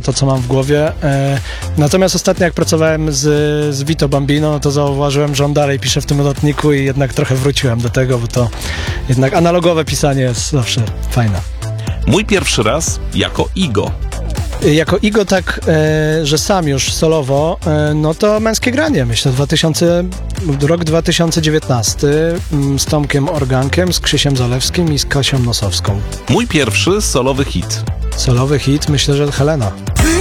to, co mam w głowie. Natomiast ostatnio, jak pracowałem z Vito Bambino, to zauważyłem, że on dalej pisze w tym notatniku i jednak trochę wróciłem do tego, bo to jednak analogowe pisanie jest zawsze fajne. Mój pierwszy raz jako Igo. Jako Igo tak, że sam już solowo, no to Męskie Granie, myślę, rok 2019 z Tomkiem Organkiem, z Krzysiem Zalewskim i z Kasią Nosowską. Mój pierwszy solowy hit. Solowy hit, myślę, że Helena.